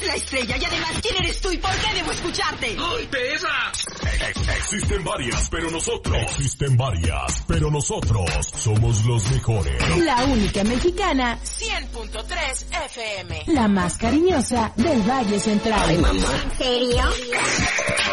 eres la estrella y además, ¿quién eres tú y por qué debo escucharte? ¡Ay, perra! Existen varias, pero nosotros somos los mejores. La única mexicana, 100.3 FM. la más cariñosa del Valle Central. Ay, mamá. ¿En serio?